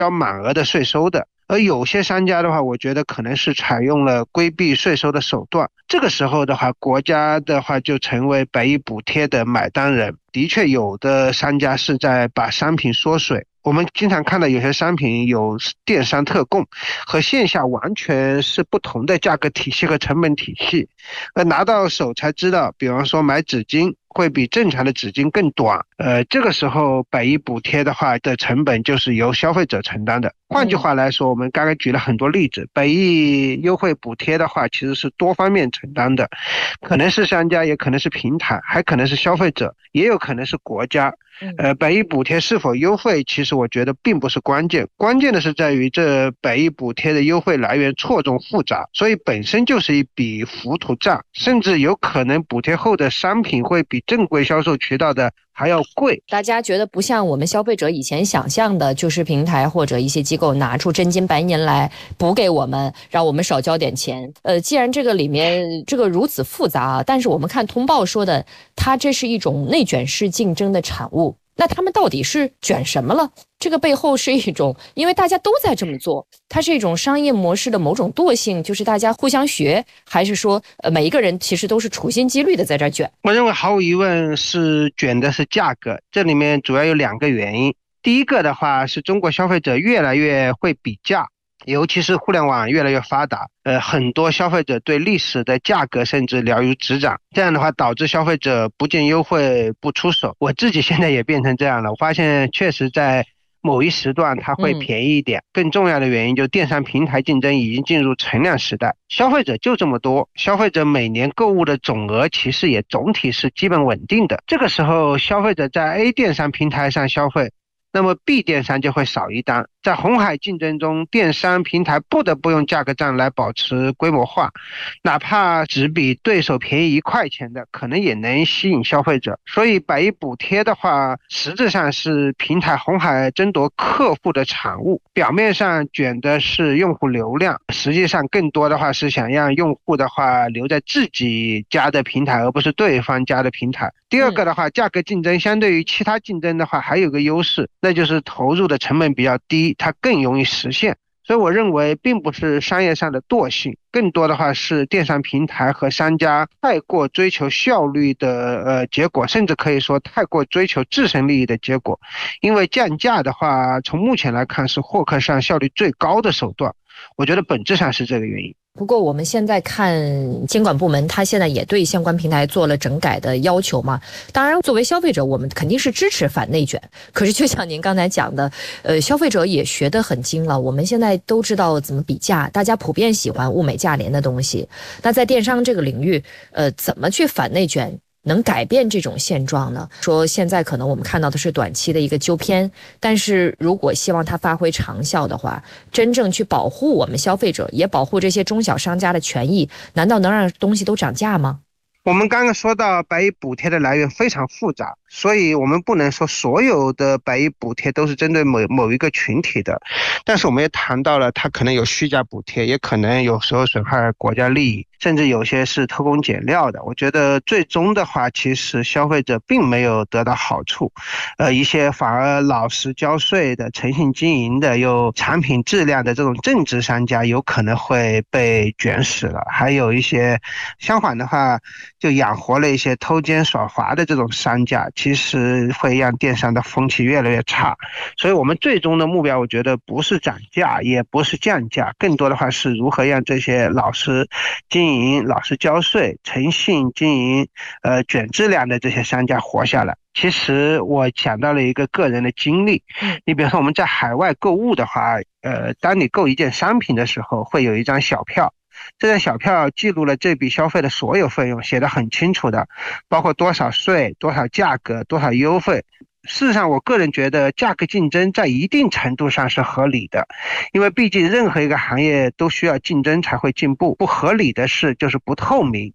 交满额的税收的。而有些商家的话，我觉得可能是采用了规避税收的手段。这个时候的话，国家的话就成为百亿补贴的买单人。的确，有的商家是在把商品缩水。我们经常看到有些商品有电商特供，和线下完全是不同的价格体系和成本体系。拿到手才知道，比方说买纸巾会比正常的纸巾更短。这个时候百亿补贴的话的成本就是由消费者承担的。换句话来说，我们刚刚举了很多例子，百亿优惠补贴的话其实是多方面承担的，可能是商家，也可能是平台，还可能是消费者，也有可能是国家。百亿补贴是否优惠，其实我觉得并不是关键，关键的是在于这百亿补贴的优惠来源错综复杂，所以本身就是一笔糊涂账，甚至有可能补贴后的商品会比正规销售渠道的还要贵。 大家觉得不像我们消费者以前想象的，就是平台或者一些机构拿出真金白银来补给我们，让我们少交点钱。既然这个里面这个如此复杂啊，但是我们看通报说的，它这是一种内卷式竞争的产物。那他们到底是卷什么了？这个背后是一种，因为大家都在这么做，它是一种商业模式的某种惰性，就是大家互相学，还是说每一个人其实都是处心积虑的在这卷？ 我认为毫无疑问是卷的是价格，这里面主要有2个原因。第一个的话是中国消费者越来越会比价，尤其是互联网越来越发达，很多消费者对历史的价格甚至了如指掌，这样的话导致消费者不见优惠不出手。我自己现在也变成这样了，我发现确实在某一时段它会便宜一点。更重要的原因就是电商平台竞争已经进入存量时代，消费者就这么多，消费者每年购物的总额其实也总体是基本稳定的。这个时候消费者在 A 电商平台上消费，那么 B 电商就会少一单。在红海竞争中，电商平台不得不用价格战来保持规模化，哪怕只比对手便宜1块钱的，可能也能吸引消费者。所以百亿补贴的话，实质上是平台红海争夺客户的产物，表面上卷的是用户流量，实际上更多的话是想让用户的话留在自己家的平台，而不是对方家的平台。第二个的话，价格竞争相对于其他竞争的话还有个优势，那就是投入的成本比较低，它更容易实现。所以我认为并不是商业上的惰性，更多的话是电商平台和商家太过追求效率的结果，甚至可以说太过追求自身利益的结果。因为降价的话，从目前来看是获客上效率最高的手段，我觉得本质上是这个原因。 不过我们现在看监管部门，他现在也对相关平台做了整改的要求嘛。当然，作为消费者，我们肯定是支持反内卷。可是就像您刚才讲的，消费者也学得很精了。我们现在都知道怎么比价，大家普遍喜欢物美价廉的东西。那在电商这个领域，怎么去反内卷？能改变这种现状呢？说现在可能我们看到的是短期的一个纠偏，但是如果希望它发挥长效的话，真正去保护我们消费者，也保护这些中小商家的权益，难道能让东西都涨价吗？ 我们刚刚说到百亿补贴的来源非常复杂，所以我们不能说所有的百亿补贴都是针对某一个群体的。但是我们也谈到了它可能有虚假补贴，也可能有时候损害国家利益，甚至有些是偷工减料的。我觉得最终的话，其实消费者并没有得到好处，一些反而老实交税的、诚信经营的、有产品质量的这种正直商家有可能会被卷死了，还有一些相反的话就养活了一些偷奸耍滑的这种商家，其实会让电商的风气越来越差。所以我们最终的目标，我觉得不是涨价，也不是降价，更多的话是如何让这些老实经营、老实交税、诚信经营、卷质量的这些商家活下来。其实我想到了一个个人的经历，你比如说我们在海外购物的话，当你购一件商品的时候，会有一张小票。这张小票记录了这笔消费的所有费用，写得很清楚的，包括多少税、多少价格、多少优惠。事实上，我个人觉得价格竞争在一定程度上是合理的，因为毕竟任何一个行业都需要竞争才会进步。不合理的事就是不透明。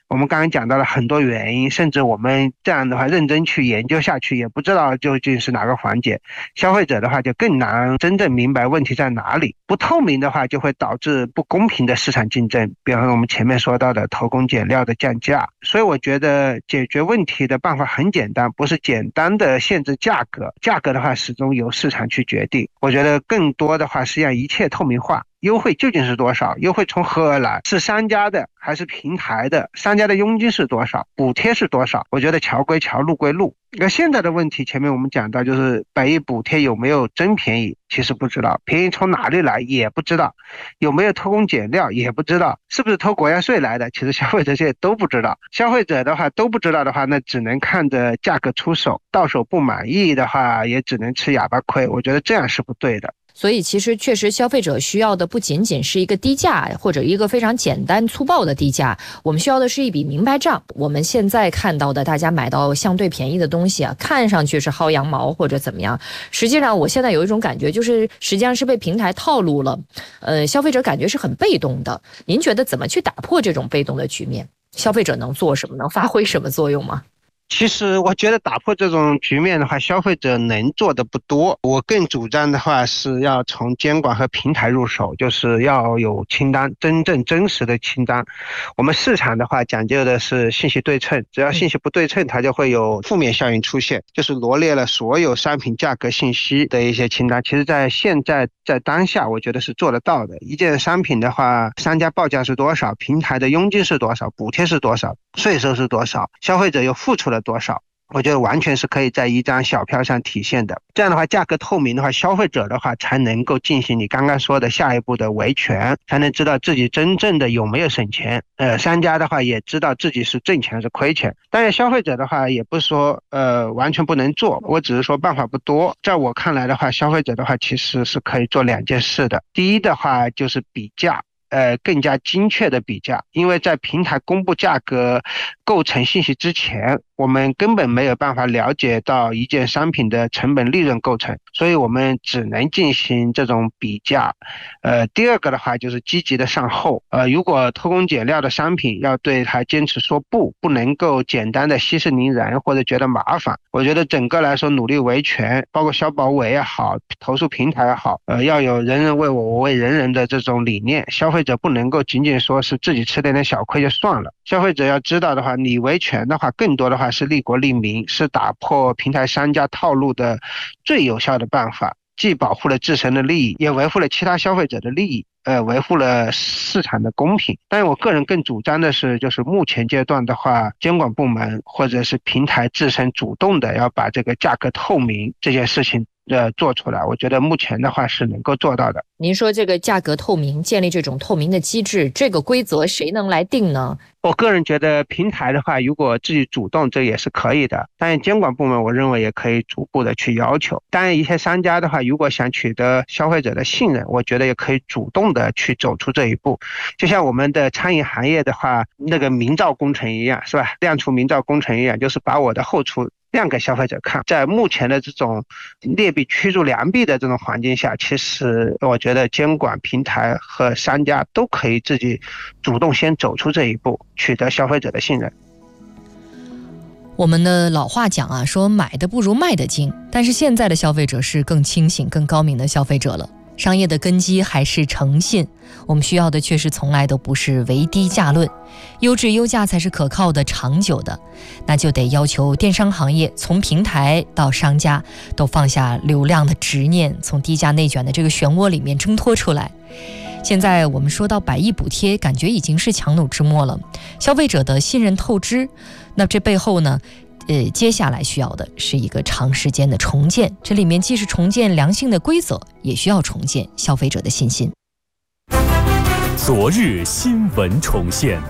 我们刚刚讲到了很多原因，甚至我们这样的话认真去研究下去，也不知道究竟是哪个环节。消费者的话就更难真正明白问题在哪里。不透明的话就会导致不公平的市场竞争，比方说我们前面说到的偷工减料的降价。所以我觉得解决问题的办法很简单，不是简单的限制价格，价格的话始终由市场去决定。我觉得更多的话是让一切透明化。优惠究竟是多少？优惠从何而来？是商家的还是平台的？商家的佣金是多少？补贴是多少？我觉得桥归桥，路归路。那现在的问题，前面我们讲到，就是百亿补贴有没有真便宜？其实不知道，便宜从哪里来也不知道，有没有偷工减料也不知道，是不是偷国家税来的？其实消费者这些都不知道。消费者的话都不知道的话，那只能看着价格出手，到手不满意的话，也只能吃哑巴亏。我觉得这样是不对的。 所以其实确实消费者需要的不仅仅是一个低价或者一个非常简单粗暴的低价，我们需要的是一笔明白账。我们现在看到的大家买到相对便宜的东西啊，看上去是薅羊毛或者怎么样，实际上我现在有一种感觉，就是实际上是被平台套路了，消费者感觉是很被动的。您觉得怎么去打破这种被动的局面？消费者能做什么？能发挥什么作用吗？ 其实我觉得打破这种局面的话，消费者能做的不多。我更主张的话是要从监管和平台入手，就是要有清单，真正真实的清单。我们市场的话讲究的是信息对称，只要信息不对称，它就会有负面效应出现，就是罗列了所有商品价格信息的一些清单。其实在现在在当下我觉得是做得到的。一件商品的话，商家报价是多少，平台的佣金是多少，补贴是多少，税收是多少，消费者又付出了多少，我觉得完全是可以在一张小票上体现的。这样的话，价格透明的话，消费者的话才能够进行你刚刚说的下一步的维权，才能知道自己真正的有没有省钱。商家的话也知道自己是挣钱还是亏钱。但是消费者的话也不是说完全不能做，我只是说办法不多。在我看来的话，消费者的话其实是可以做两件事的。第一的话就是比价。更加精确的比价，因为在平台公布价格构成信息之前，我们根本没有办法了解到一件商品的成本利润构成，所以我们只能进行这种比价。第二个的话就是积极的善后。如果偷工减料的商品要对它坚持说不能够简单的息事宁人或者觉得麻烦。我觉得整个来说努力维权，包括消保委也好，投诉平台也好，要有人人为我，我为人人的这种理念。消费者不能够仅仅说是自己吃点小亏就算了，消费者要知道的话，你维权的话更多的话是利国利民，是打破平台商家套路的最有效的办法，既保护了自身的利益，也维护了其他消费者的利益，维护了市场的公平。但是我个人更主张的是，就是目前阶段的话，监管部门或者是平台自身主动的要把这个价格透明这件事情做出来，我觉得目前的话是能够做到的。 您说这个价格透明，建立这种透明的机制，这个规则谁能来定呢？ 我个人觉得平台的话，如果自己主动，这也是可以的。但是监管部门我认为也可以逐步的去要求。当然一些商家的话，如果想取得消费者的信任，我觉得也可以主动的去走出这一步。就像我们的餐饮行业的话，那个明灶工程一样，是吧？亮厨明灶工程一样，就是把我的后厨亮给消费者看。在目前的这种劣币驱逐良币的这种环境下，其实我觉得监管平台和商家都可以自己主动先走出这一步，取得消费者的信任。 我们的老话讲啊，说买的不如卖的精，但是现在的消费者是更清醒、更高明的消费者了。商业的根基还是诚信，我们需要的确实从来都不是唯低价论，优质优价才是可靠的、长久的。那就得要求电商行业从平台到商家都放下流量的执念，从低价内卷的这个漩涡里面挣脱出来。现在我们说到100亿补贴，感觉已经是强弩之末了，消费者的信任透支，那这背后呢接下来需要的是一个长时间的重建，这里面既是重建良性的规则，也需要重建消费者的信心。 昨日新闻重现。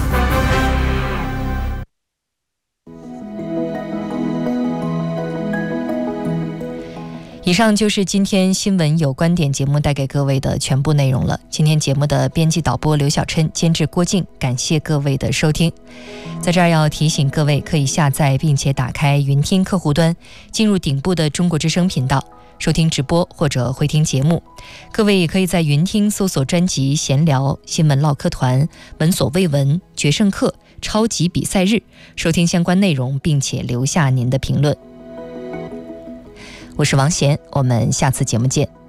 以上就是今天新闻有观点节目带给各位的全部内容了。今天节目的编辑导播刘小琛，监制郭静，感谢各位的收听。在这儿要提醒各位，可以下载并且打开云听客户端，进入顶部的中国之声频道收听直播或者回听节目。各位也可以在云听搜索专辑闲聊、新闻唠嗑团、闻所未闻、决胜课， 超级比赛日，收听相关内容，并且留下您的评论。我是王贤，我们下次节目见。